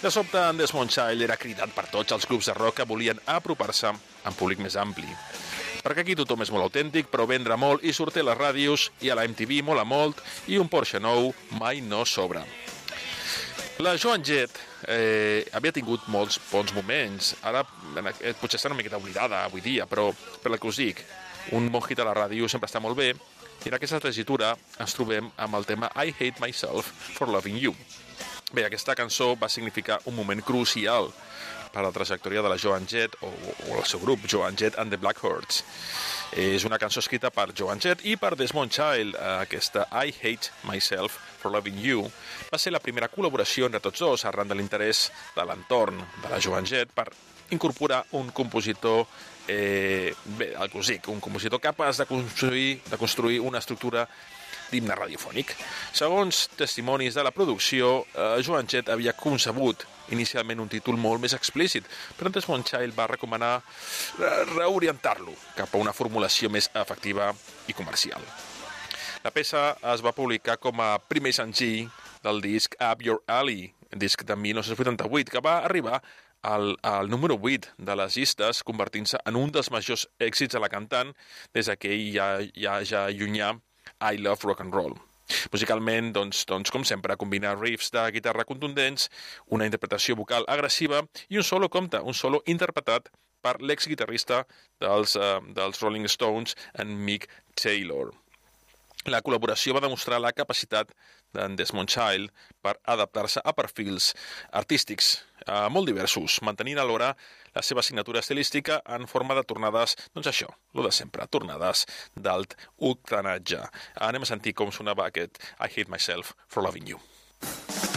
De sobte, en Desmond Child era cridat per tots els grups de rock que volien apropar-se a un públic més ampli. Perquè aquí tothom és molt autèntic, però vendre molt i sortir a les ràdios i a la MTV mola molt i un Porsche nou mai no sobra. La Joan Jett havia tingut molts bons moments. Ara potser està una miqueta oblidada avui dia, però per la que us dic, un bon hit a la ràdio sempre està molt bé, i en aquesta tessitura ens trobem amb el tema I Hate Myself for Loving You. Bé, aquesta cançó va significar un moment crucial per a la trajectòria de la Joan Jett o el seu grup, Joan Jett and the Blackhearts. És una cançó escrita per Joan Jett i per Desmond Child. Aquesta I Hate Myself for Loving You va ser la primera col·laboració entre tots dos arran de l'interès de l'entorn de la Joan Jett per incorporar un compositor bé, el que us dic, un compositor capaç de construir una estructura d'himne radiofònic. Segons testimonis de la producció, Joan Jett havia concebut inicialment un títol molt més explícit, però Desmond Child va recomanar reorientar-lo cap a una formulació més efectiva i comercial. La peça es va publicar com a primer senzill del disc Up Your Alley, disc de 1988, que va arribar al número 8 de les llistes, convertint-se en un dels majors èxits de la cantant des d'aquell ja llunyà I Love Rock and Roll. Musicalment, doncs, com sempre, combina riffs de guitarra contundents, una interpretació vocal agressiva i un solo interpretat per l'ex-guitarrista dels Rolling Stones, en Mick Taylor. La col·laboració va demostrar la capacitat d'en Desmond Child per adaptar-se a perfils artístics molt diversos, mantenint alhora la seva signatura estilística en forma de tornades, doncs això, lo de sempre, tornades d'alt octanatge. Anem a sentir com sonava aquest I Hate Myself for Loving You.